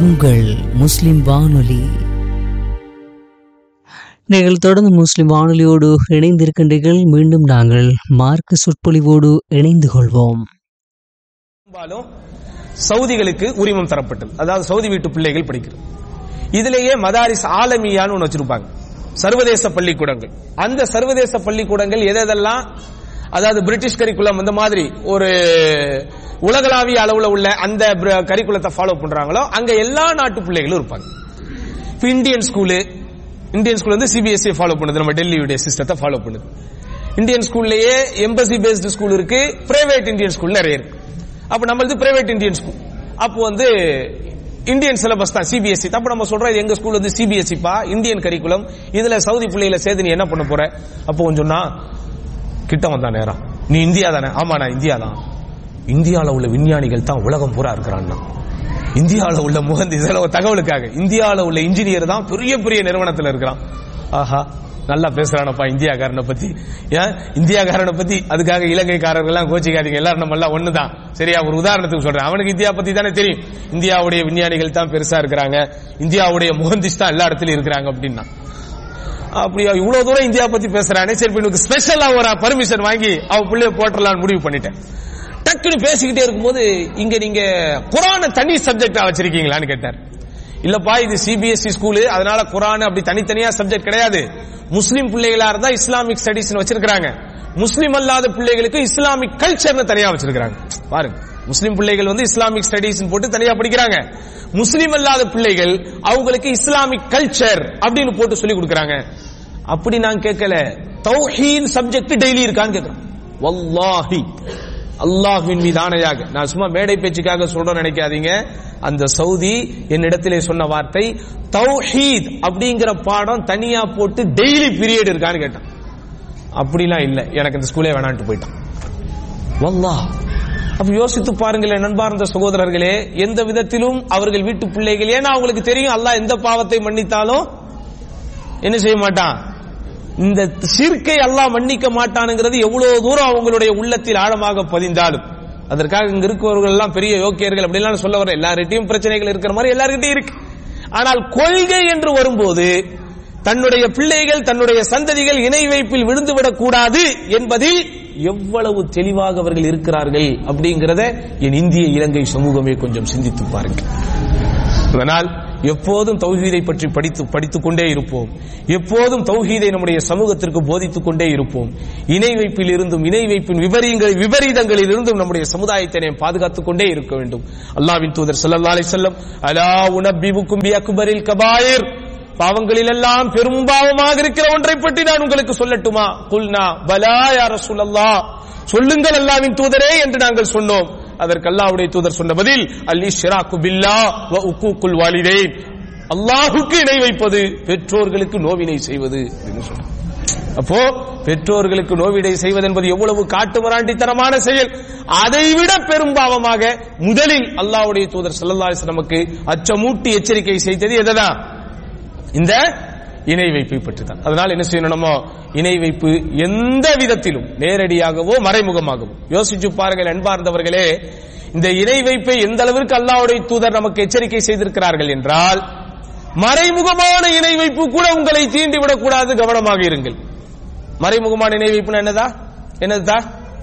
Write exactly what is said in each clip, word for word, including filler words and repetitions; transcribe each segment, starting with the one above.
உங்கள் முஸ்லிம் வானொலி. நீங்கள் தொடர்ந்து முஸ்லிம் வானொலியோடு இணைந்திருக்கின்றீர்கள். மீண்டும் நாங்கள் மார்க்க சொற்பொழிவோடு இணைந்து கொள்வோம். சவுதிகளுக்கு உரிமம் தரப்பட்டது, அதாவது சவுதி வீட்டு பிள்ளைகள் படிக்கிறது. இதிலேயே மதாரிஸ் ஆலமியான்னு ஒன்று வச்சிருப்பாங்க, சர்வதேச பள்ளிக்கூடங்கள். அந்த சர்வதேச பள்ளிக்கூடங்கள் எதெல்லாம், அதாவது பிரிட்டிஷ் கரிக்குலம் அந்த மாதிரி ஒரு உலகளாவிய அளவுல உள்ள அந்த கரிக்குலத்தை ஃபாலோ பண்றாங்களோ அங்க எல்லா நாட்டு பிள்ளைகளும் இருப்பாங்க. இந்தியன் ஸ்கூலு இந்தியன் ஸ்கூல் வந்து சிபிஎஸ்இ ஃபாலோ பண்ணுது, நம்ம டெல்லியுடைய சிஸ்டத்தை ஃபாலோ பண்ணுது. இந்தியன் ஸ்கூல்லயே எம்பசி பேஸ்டு ஸ்கூல் இருக்கு, பிரைவேட் இந்தியன் ஸ்கூல் நிறைய இருக்கு. அப்ப நம்மளது பிரைவேட் இந்தியன் ஸ்கூல், அப்போ வந்து இந்தியன் சிலபஸ் தான் சிபிஎஸ்இ. அப்ப நம்ம சொல்றோம் எங்க ஸ்கூல் வந்து சிபிஎஸ்இ பா, இந்தியன் கரிக்குலம், இதுல சவுதி பிள்ளைகளை சேர்த்து நீ என்ன பண்ண போற? அப்போ கொஞ்சம் சொன்னா கிட்ட வந்தா நேரம், நீ இந்தியா தானே? ஆமா நான் இந்தியா தான். இந்தியாவில் உள்ள விஞ்ஞானிகள் தான் உலகம் பூரா இருக்கிறான்னா, இந்தியாவில் உள்ள முகந்தி தகவலுக்காக இந்தியாவில் உள்ள இன்ஜினியர் தான் பெரிய பெரிய நிறுவனத்தில் இருக்கிறான். ஆஹா நல்லா பேசுறானப்பா இந்தியாக்காரனை பத்தி. ஏன் இந்தியாக்காரனை பத்தி? அதுக்காக இலங்கைக்காரர்கள் எல்லாம் கோச்சிக்காதீங்க, எல்லாரும் நம்ம எல்லாம் ஒண்ணுதான், சரியா? ஒரு உதாரணத்துக்கு சொல்றேன், அவனுக்கு இந்தியா பத்தி தானே தெரியும். இந்தியாவுடைய விஞ்ஞானிகள் தான் பெருசா இருக்கிறாங்க, இந்தியாவுடைய முகந்திஸ் தான் எல்லா இடத்துலயும் இருக்கிறாங்க அப்படின்னா. அப்படியா இவ்வளவு தூரம் இந்தியா பத்தி பேசுறானே, சரி எனக்கு ஸ்பெஷலா ஒரு பர்மிஷன் வாங்கி அவ பிள்ளைய போட்டலான்னு முடிவு பண்ணிட்டேன். டக்குன்னு பேசிக்கிட்டே இருக்கும்போது, இங்க நீங்க குர்ஆனை தனி சப்ஜெக்டா வச்சிருக்கீங்களான்னு கேட்டார். இல்லப்பா இது சிபிஎஸ்இ ஸ்கூலு, அதனால குர்ஆன் அப்படி தனித்தனியா சப்ஜெக்ட் கிடையாது. முஸ்லிம் பிள்ளைகளா இருந்தா இஸ்லாமிக் ஸ்டடீஸ் வச்சிருக்காங்க, முஸ்லிம் அல்லாத பிள்ளைகளுக்கு இஸ்லாமிக் கல்ச்சர்னு தனியா வச்சிருக்காங்க. பாருங்க, முஸ்லிம் பிள்ளைகள் வந்து இஸ்லாமிக் ஸ்டடீஸ் போட்டு தனியா படிக்கிறாங்க, முஸ்லிம் அல்லாத பிள்ளைகள் அவங்களுக்கு இஸ்லாமிக் கல்ச்சர் அப்படின்னு போட்டு சொல்லி கொடுக்கறாங்க. அப்படி நான் கேட்கல, தௌஹீத் சப்ஜெக்ட் டெய்லி இருக்கான்னு கேட்கிறேன். வல்லாஹி அல்லாஹ்வின் மீது ஆணையாக, நான் சும்மா மேடை பேச்சுக்காக சொல்றேன் நினைக்காதீங்க. அந்த சவுதி என்னிடத்திலே சொன்ன வார்த்தை, தௌஹீத் அப்படிங்கிற பாடம் தனியா போட்டு டெய்லி பீரியட் இருக்கான்னு கேட்டான். அப்படிலாம் இல்ல, எனக்கு இந்த ஸ்கூலே வேணான்ட்டு போயிட்டான். வல்லாஹ். அப்ப யோசித்து பாருங்களேன் நண்பார்ந்த சகோதரர்களே, எந்த விதத்திலும் அவர்கள் வீட்டு பிள்ளைகள், ஏன்னா அவங்களுக்கு தெரியும் அல்லாஹ் எந்த பாவத்தை மன்னித்தாலும் என்ன செய்ய மாட்டான், இந்த ஷிர்கை அல்லாஹ் மன்னிக்க மாட்டானுங்கிறது எவ்வளவு தூரம் அவங்களுடைய உள்ளத்தில் ஆழமாக பதிந்தாலும். அதற்காக இங்க இருக்கிறவர்கள் எல்லாம் பெரிய யோக்கியர்கள் அப்படிலாம் சொல்ல வர, எல்லார்கிட்டையும் பிரச்சனைகள் இருக்கிற மாதிரி எல்லார்கிட்டையும் இருக்கு. ஆனால் கொள்கை என்று வரும்போது தன்னுடைய பிள்ளைகள் தன்னுடைய சந்ததிகள் இணை வைப்பில் விழுந்துவிடக் கூடாது என்பதில் எவ்வளவு தெளிவாக அவர்கள் இருக்கிறார்கள் அப்படிங்கிறத என் இந்திய இலங்கை சமூகமே கொஞ்சம் சிந்தித்து பாருங்கள். அதனால் எப்போதும் தௌஹீதை பற்றி படித்து படித்துக் கொண்டே இருப்போம், எப்போதும் தௌஹீதை நம்முடைய சமூகத்திற்கு போதித்துக் கொண்டே இருப்போம். இணை வைப்பில் இருந்தும் இணை வைப்பின் விபரீதங்கள் விபரீதங்களில் இருந்தும் நம்முடைய சமுதாயத்தை பாதுகாத்துக் கொண்டே இருக்க வேண்டும். அல்லாஹ்வின் தூதர் ஸல்லல்லாஹு அலைஹி வஸல்லம், அலா உனப்பிபுக்கும் பிஅக்பரில் கபாயிர், பாவங்களில் எல்லாம் பெரும்பாவமாக இருக்கிற ஒன்றை பற்றி நான் உங்களுக்கு சொல்லட்டுமா? குல்னா பலா யா ரசூலல்லாஹ், சொல்லுங்கள் அல்லாஹ்வின் தூதரே என்று நாங்கள் சொன்னோம். அதற்கு அல்லாஹ்வுடைய தூதர் சொன்ன பதில், அல் இஷ்ராக்கு பில்லாஹ் வ உக்கூக்குல் வாலிதைன், அல்லாஹ்வுக்கு இணை வைப்பது, பெற்றோர்களுக்கு நோவினை செய்வது என்று சொன்னார். அப்போ பெற்றோர்களுக்கு நோவினை செய்வது என்பது எவ்வளவு காட்டுமிராண்டித்தனமான செயல். அதைவிட பெரும்பாவமாக முதலில் அல்லாஹ்வுடைய தூதர் ஸல்லல்லாஹு அலைஹி வஸல்லம் நமக்கு அச்சமூட்டி எச்சரிக்கை செய்தது எதுதான்? இந்த இணை வைப்பை பற்றி தான். அதனால் என்ன செய்யணும், நம்ம இணை வைப்பு எந்த விதத்திலும் நேரடியாகவோ மறைமுகமாகவோ யோசிச்சு பாருங்கள் அன்பார்ந்தவர்களே. இந்த இணை வைப்பை எந்த அளவிற்கு அல்லாஹ்வுடைய தூதர் நமக்கு எச்சரிக்கை செய்திருக்கிறார்கள் என்றால், மறைமுகமான இணை வைப்பு கூட உங்களை தீண்டி விடக்கூடாது, கவனமாக இருங்கள். மறைமுகமான இணை வைப்பு என்னதா என்னதா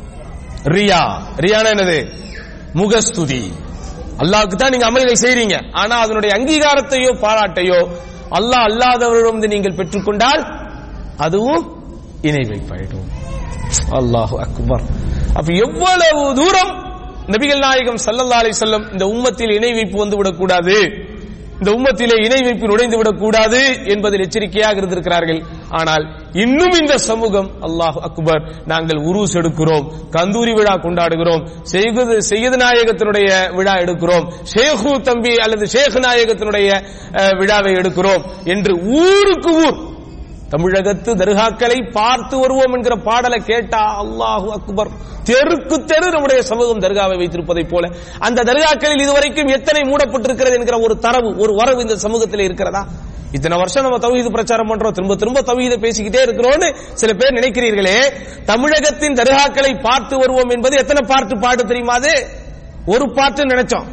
ரியா. ரியானா என்னது? முகஸ்துதி. அல்லாஹ்வுக்கு தான் நீங்க அமல்கள் செய்றீங்க, ஆனா அதனுடைய அங்கீகாரத்தையோ பாராட்டையோ அல்லாஹ் அல்லாதவரிடம் நீங்கள் பெற்றுக்கொண்டால் அதுவும் இணை வைப்பாயிடும். அல்லாஹு அக்பர். அப்ப எவ்வளவு தூரம் நபிகள் நாயகம் ஸல்லல்லாஹு அலைஹி வஸல்லம் இந்த உம்மத்தில் இணை வைப்பு வந்து விடக்கூடாது, இந்த உம்மத்திலே இணை வைப்பு நுழைந்து விடக்கூடாது என்பதில் எச்சரிக்கையாக இருந்திருக்கிறார்கள். ஆனால் இன்னும் இந்த சமூகம், அல்லாஹு அக்பர், நாங்கள் உருஸ் எடுக்கிறோம், கந்தூரி விழா கொண்டாடுகிறோம், செய்யது நாயகத்தினுடைய விழா எடுக்கிறோம், ஷேகு தம்பி அல்லது ஷேக் நாயகத்தினுடைய விழாவை எடுக்கிறோம் என்று ஊருக்கு ஊர் தமிழகத்து தர்காக்களை பார்த்து வருவோம் என்கிற பாடலை கேட்டா அல்லாஹு அக்பர், தெருக்கு தெரு நம்முடைய சமூகம் தர்காவை வைத்திருப்பதை போல அந்த தர்காக்களில் இதுவரைக்கும் எத்தனை மூடப்பட்டிருக்கிறது என்கிற ஒரு தரவு, ஒரு வரவு இந்த சமூகத்தில் இருக்கிறதா? இத்தனை வருஷம் நம்ம தௌஹீத் பிரச்சாரம் பண்றோம், திரும்ப திரும்ப தௌஹீதை பேசிக்கிட்டே இருக்கிறோம்னு சில பேர் நினைக்கிறீர்களே. தமிழகத்தின் தர்காக்களை பார்த்து வருவோம் என்பது எத்தனை பாட்டு பாடு தெரியுமா? அது ஒரு பாட்டு நினைச்சோம்,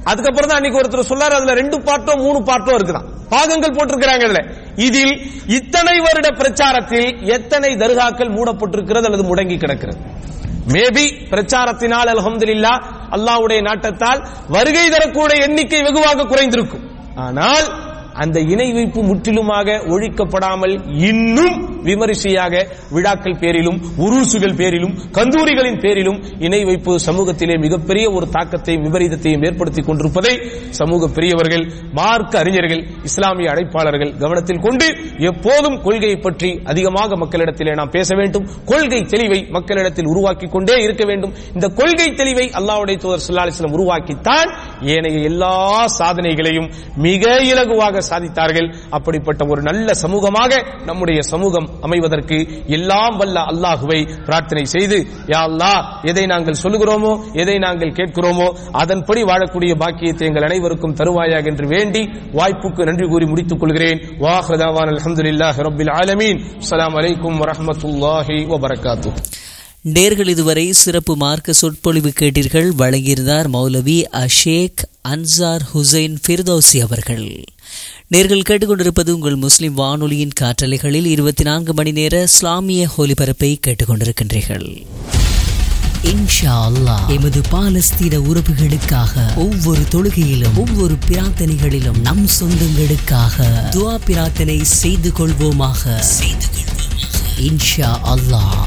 அதுக்கப்புறம் தான் அன்னைக்கு ஒருத்தர் சொல்லாரு, அதுல ரெண்டு பாட்டோ மூணு பாட்டோ இருக்குதான், பாகங்கள் போட்டிருக்கிறாங்க. அதுல இதில் இத்தனை வருட பிரச்சாரத்தில் எத்தனை தர்காக்கள் மூடப்பட்டிருக்கிறது அல்லது முடங்கி கிடக்கிறது? மேபி பிரச்சாரத்தினால் அல்ஹம்துலில்லாஹ் அல்லாஹ்வுடைய நாட்டத்தால் வருகை தரக்கூடிய எண்ணிக்கை வெகுவாக குறைந்திருக்கும். ஆனால் அந்த இணை வைப்பு முற்றிலுமாக ஒழிக்கப்படாமல் இன்னும் விமரிசையாக விழாக்கள் பேரிலும் உருசுகள் பேரிலும் கந்தூரிகளின் பேரிலும் இணை வைப்பு சமூகத்திலே மிகப்பெரிய ஒரு தாக்கத்தையும் விபரீதத்தையும் ஏற்படுத்திக் கொண்டிருப்பதை சமூக பெரியவர்கள், மார்க்க அறிஞர்கள், இஸ்லாமிய அழைப்பாளர்கள் கவனத்தில் கொண்டு எப்போதும் கொள்கையை பற்றி அதிகமாக மக்களிடத்திலே நாம் பேச வேண்டும். கொள்கை தெளிவை மக்களிடத்தில் உருவாக்கி கொண்டே இருக்க வேண்டும். இந்த கொள்கை தெளிவை அல்லாஹ்வுடைய தூதர் ஸல்லல்லாஹு அலைஹி வஸல்லம் உருவாக்கித்தான் ஏனைய எல்லா சாதனைகளையும் மிக இலகுவாக சாதித்தார்கள். அப்படிப்பட்ட ஒரு நல்ல சமூகமாக நம்முடைய சமூகம் அமைவதற்கு எல்லாம் வல்ல அல்லாஹுவை பிரார்த்தனை செய்து, யா அல்லாஹ், எதை நாங்கள் சொல்லுகிறோமோ எதை நாங்கள் கேட்கிறோமோ அதன்படி வாழக்கூடிய பாக்கியத்தை எங்கள் அனைவருக்கும் தருவாயாக என்று வேண்டி வாய்ப்புக்கு நன்றி கூறி முடித்துக் கொள்கிறேன். வாஹிரு தஅவானா அல்ஹம்துலில்லாஹி ரப்பில் ஆலமீன். அஸ்ஸலாமு அலைக்கும் வரஹ்மத்துல்லாஹி வபரகாத்துஹு. நேர்கள் இதுவரை சிறப்பு மார்க்க சொற்பொழிவு கேட்டீர்கள். வழங்கியிருந்தார் மௌலவி அஷேக் அன்சார் ஹுசைன் ஃபிர்தௌசி அவர்கள். நேர்கள் கேட்டுக்கொண்டிருப்பது உங்கள் முஸ்லிம் வானொலியின் காற்றலைகளில் இருபத்தி நான்கு மணி நேர இஸ்லாமிய ஒலிபரப்பை கேட்டுக்கொண்டிருக்கின்றீர்கள். இன்ஷா அல்லாஹ் எமது பாலஸ்தீன உறவுகளுக்காக ஒவ்வொரு தொழுகையிலும் ஒவ்வொரு பிரார்த்தனைகளிலும் நம் சொந்தங்களுக்காக துஆ பிரார்த்தனை செய்து கொள்வோமாக செய்து கொள்வோமாக இன்ஷா அல்லாஹ்.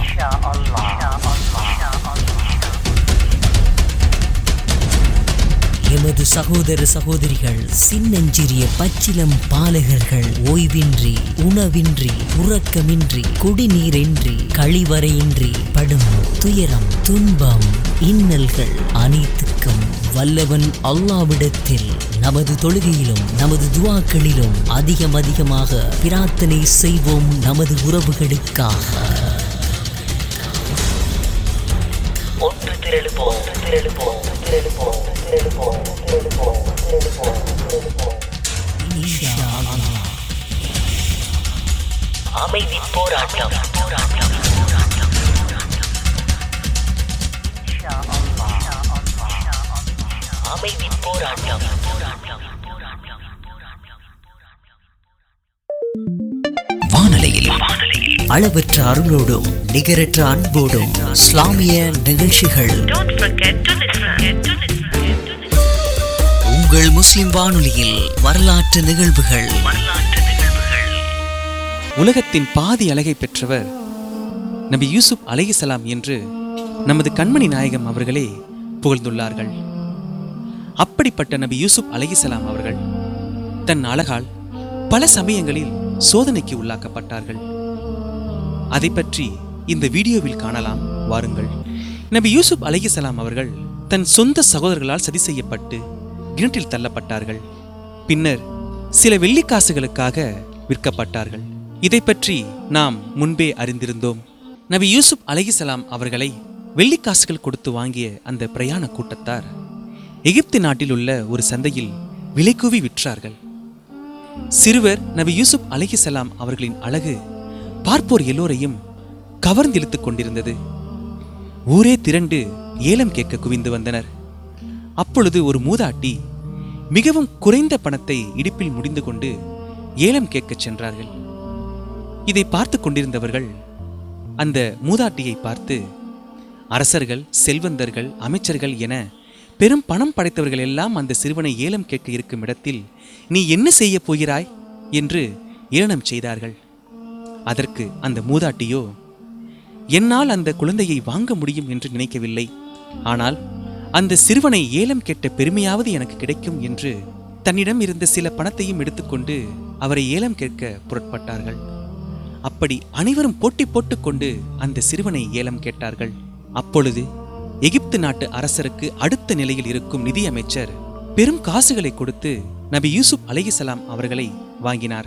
எமது சகோதர சகோதரிகள், சின்னஞ்சிறிய பச்சிலம் பாலகர்கள் ஓய்வின்றி உணவின்றி உறக்கமின்றி குடிநீரின்றி கழிவறையின்றி படும் துயரம், துன்பம், இன்னல்கள் அனைத்துக்கும் வல்லவன் அல்லாஹ்விடத்தில் நமது தொழுகையிலும் நமது துஆக்களிலும் அதிகம் அதிகமாக பிரார்த்தனை செய்வோம் நமது உறவுகளுக்காக. ஒன்று திரளுவோம், திரளுவோம், திரளுவோம், திரளுவோம், திரளுவோம், திரளுவோம், திரளுவோம். இன்ஷா அல்லாஹ். அமைதி போராட்டம், போராட்டம், போராட்டம், இன்ஷா அல்லாஹ். அமைதி போராட்டம், போராட்டம், போராட்டம், வானலையில் அளவற்ற அருளோடும் நிகரற்ற அன்போடும் இஸ்லாமிய நிகழ்ச்சிகள் உங்கள் முஸ்லிம் வானொலியில் வரலாற்று நிகழ்வுகள். உலகத்தின் பாதி அழகை பெற்றவர் நபி யூசுப் அலைஹிஸ்ஸலாம் என்று நமது கண்மணி நாயகம் அவர்களே புகழ்ந்துள்ளார்கள். அப்படிப்பட்ட நபி யூசுப் அலைஹிஸ்ஸலாம் அவர்கள் தன் அழகால் பல சமயங்களில் சோதனைக்கு உள்ளாக்கப்பட்டார்கள். அதை பற்றி இந்த வீடியோவில் காணலாம், வாருங்கள். நபி யூசுப் அலைஹிஸ்ஸலாம் அவர்கள் தன் சொந்த சகோதரர்களால் சதி செய்யப்பட்டு கிணற்றில் தள்ளப்பட்டார்கள். பின்னர் சில வெள்ளிக்காசுகளுக்காக விற்கப்பட்டார்கள். இதை பற்றி நாம் முன்பே அறிந்திருந்தோம். நபி யூசுப் அலைஹிஸ்ஸலாம் அவர்களை வெள்ளிக்காசுகள் கொடுத்து வாங்கிய அந்த பிரயாண கூட்டத்தார் எகிப்து நாட்டில் உள்ள ஒரு சந்தையில் விலை கூவி விற்றார்கள். சிறுவர் நபி யூசுப் அலைஹிஸ்ஸலாம் அவர்களின் அழகு பார்ப்போர் எல்லோரையும் கவர்ந்திழுத்துக் கொண்டிருந்தது. ஊரே திரண்டு ஏலம் கேட்க குவிந்து வந்தனர். அப்பொழுது ஒரு மூதாட்டி மிகவும் குறைந்த பணத்தை இடுப்பில் முடிந்து கொண்டு ஏலம் கேட்கச் சென்றார்கள். இதை பார்த்து கொண்டிருந்தவர்கள் அந்த மூதாட்டியை பார்த்து, அரசர்கள், செல்வந்தர்கள், அமைச்சர்கள் என பெரும் பணம் படைத்தவர்கள் எல்லாம் அந்த சிறுவனை ஏலம் கேட்க இருக்கும் இடத்தில் நீ என்ன செய்ய போகிறாய் என்று ஏளனம் செய்தார்கள். அதற்கு அந்த மூதாட்டியோ, என்னால் அந்த குழந்தையை வாங்க முடியும் என்று நினைக்கவில்லை, ஆனால் அந்த சிறுவனை ஏலம் கேட்ட பெருமையாவது எனக்கு கிடைக்கும் என்று தன்னிடம் இருந்த சில பணத்தையும் எடுத்துக்கொண்டு அவரை ஏலம் கேட்க புறப்பட்டார்கள். அப்படி அனைவரும் போட்டி போட்டுக்கொண்டு அந்த சிறுவனை ஏலம் கேட்டார்கள். அப்பொழுது எகிப்து நாட்டு அரசருக்கு அடுத்த நிலையில் இருக்கும் நிதி அமைச்சர் பெரும் காசுகளை கொடுத்து நபி யூசுப் அலைஹிஸ்ஸலாம் அவர்களை வாங்கினார்.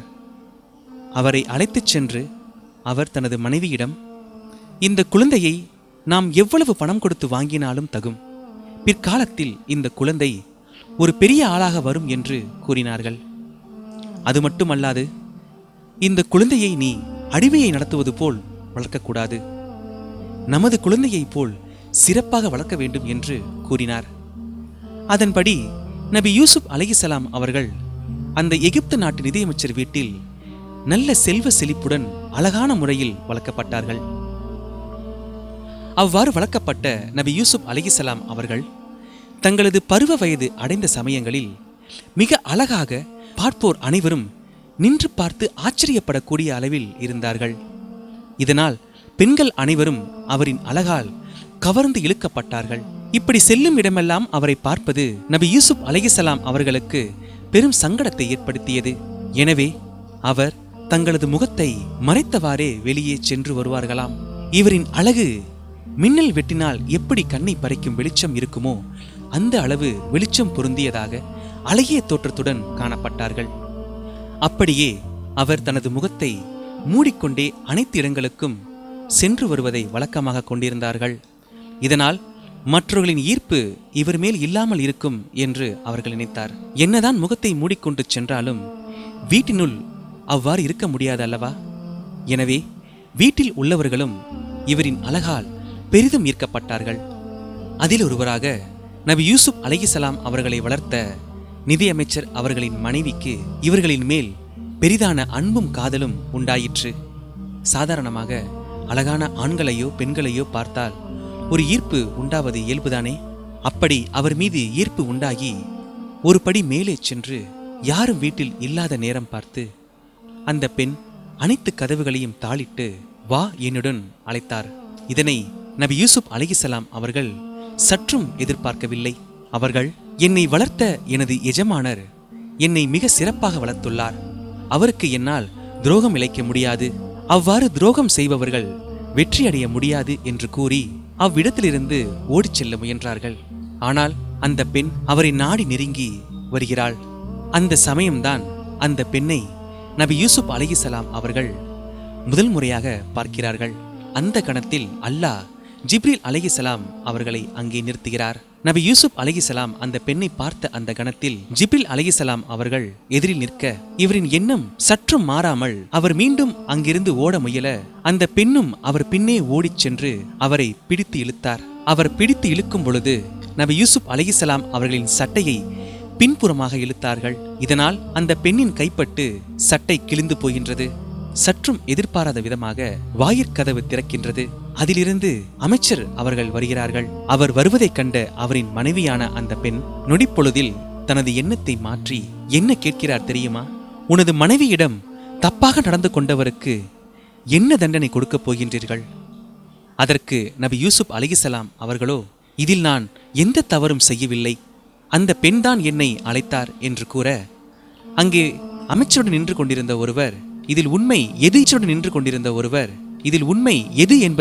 அவரை அழைத்துச் சென்று அவர் தனது மனைவியிடம், இந்த குழந்தையை நாம் எவ்வளவு பணம் கொடுத்து வாங்கினாலும் தகும், பிற்காலத்தில் இந்த குழந்தை ஒரு பெரிய ஆளாக வரும் என்று கூறினார்கள். அது மட்டுமல்லாது, இந்த குழந்தையை நீ அடிமையை நடத்துவது போல் வளர்க்கக்கூடாது, நமது குழந்தையைப் போல் சிறப்பாக வளர்க்க வேண்டும் என்று கூறினார். அதன்படி நபி யூசுப் அலைஹிஸ்ஸலாம் அவர்கள் அந்த எகிப்து நாட்டு நிதியமைச்சர் வீட்டில் நல்ல செல்வ செழிப்புடன் அழகான முறையில் வளர்க்கப்பட்டார்கள். அவ்வாறு வளர்க்கப்பட்ட நபி யூசுப் அலைஹிஸ்ஸலாம் அவர்கள் தங்களது பருவ வயது அடைந்த சமயங்களில் மிக அழகாக பார்ப்போர் அனைவரும் நின்று பார்த்து ஆச்சரியப்படக்கூடிய அளவில் இருந்தார்கள். இதனால் பெண்கள் அனைவரும் அவரின் அழகால் கவர்ந்து இழுக்கப்பட்டார்கள். இப்படி செல்லும் இடமெல்லாம் அவரை பார்ப்பது நபி யூசுப் அலைஹிஸ்ஸலாம் அவர்களுக்கு பெரும் சங்கடத்தை ஏற்படுத்தியது. எனவே அவர் தங்களது முகத்தை மறைத்தவாறே வெளியே சென்று வருவார்களாம். இவரின் அழகு மின்னல் வெட்டினால் எப்படி கண்ணை பறிக்கும் வெளிச்சம் இருக்குமோ அந்த அளவு வெளிச்சம் பொருந்தியதாக அழகிய தோற்றத்துடன் காணப்பட்டார்கள். அப்படியே அவர் தனது முகத்தை மூடிக்கொண்டே அனைத்து இடங்களுக்கும் சென்று வருவதை வழக்கமாக கொண்டிருந்தார்கள். இதனால் மற்றவர்களின் ஈர்ப்பு இவர் மேல் இல்லாமல் இருக்கும் என்று அவர்கள் நினைத்தார். என்னதான் முகத்தை மூடிக்கொண்டு சென்றாலும் வீட்டினுள் அவ்வாறு இருக்க முடியாது அல்லவா? எனவே வீட்டில் உள்ளவர்களும் இவரின் அழகால் பெரிதும் ஈர்க்கப்பட்டார்கள். அதில் ஒருவராக நபி யூசுப் அலைஹிஸ்ஸலாம் அவர்களை வளர்த்த நிதியமைச்சர் அவர்களின் மனைவிக்கு இவர்களின் மேல் பெரிதான அன்பும் காதலும் உண்டாயிற்று. சாதாரணமாக அழகான ஆண்களையோ பெண்களையோ பார்த்தால் ஒரு ஈர்ப்பு உண்டாவது இயல்புதானே. அப்படி அவர் மீது ஈர்ப்பு உண்டாகி ஒரு படி மேலே சென்று யாரும் வீட்டில் இல்லாத நேரம் பார்த்து அந்த பெண் அனைத்து கதவுகளையும் தாளிட்டு வா என்னுடன் அழைத்தார். இதனை நபி யூசுப் அலைஹிஸ்ஸலாம் அவர்கள் சற்றும் எதிர்பார்க்கவில்லை. அவர்கள் என்னை வளர்த்த எனது எஜமானர் என்னை மிக சிறப்பாக வளர்த்துள்ளார். அவருக்கு என்னால் துரோகம் இழைக்க முடியாது. அவ்வாறு துரோகம் செய்பவர்கள் வெற்றியடைய முடியாது என்று கூறி அவ்விடத்திலிருந்து ஓடிச் செல்ல முயன்றார்கள். ஆனால் அந்த பெண் அவரை நாடி நெருங்கி வருகிறாள். அந்த சமயம்தான் அந்த பெண்ணை நபி யூசுப் அலைஹிஸ்ஸலாம் அவர்கள் முதல் முறையாக பார்க்கிறார்கள். அந்த கணத்தில் அல்லாஹ் ஜிப்ரீல் அலைஹிஸ்ஸலாம் அவர்களை அங்கே நிறுத்துகிறார். நபி யூசுப் அலைஹிஸ்ஸலாம் அந்த பெண்ணை பார்த்த அந்த கணத்தில் ஜிப்ரீல் அலைஹிஸ்ஸலாம் அவர்கள் எதிரில் நிற்க இவரின் எண்ணம் சற்றும் மாறாமல் அவர் மீண்டும் அங்கிருந்து ஓட முயல அந்த பெண்ணும் அவர் பின்னே ஓடிச் சென்று அவரை பிடித்து இழுத்தார். அவர் பிடித்து இழுக்கும் பொழுது நபி யூசுப் அலைஹிஸ்ஸலாம் அவர்களின் சட்டையை பின்புறமாக இழுத்தார்கள். இதனால் அந்த பெண்ணின் கைப்பட்டு சட்டை கிழிந்து போகின்றது. சற்றும் எதிர்பாராத விதமாக வாயிற்கதவு திறக்கின்றது. அதிலிருந்து அமைச்சர் அவர்கள் வருகிறார்கள். அவர் வருவதைக் கண்ட அவரின் மனைவியான அந்த பெண் நொடிப்பொழுதில் தனது எண்ணத்தை மாற்றி என்ன கேட்கிறார் தெரியுமா? உனது மனைவியிடம் தப்பாக நடந்து கொண்டவருக்கு என்ன தண்டனை கொடுக்கப் போகின்றீர்கள்? அதற்கு நபி யூசுப் அலைஹிஸ்ஸலாம் அவர்களோ இதில் நான் எந்த தவறும் செய்யவில்லை, அந்த பெண்தான் என்னை அழைத்தார் என்று கூற அங்கே அமைச்சருடன் நின்று கொண்டிருந்த ஒருவர் இதில் உண்மை எது நின்று கொண்டிருந்த ஒருவர் இதில் உண்மை எது என்பதை